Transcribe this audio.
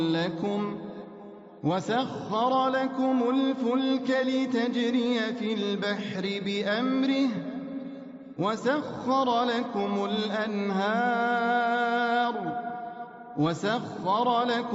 وسخر لكم الفلك لتجري في البحر بأمره وسخر لكم الأنهار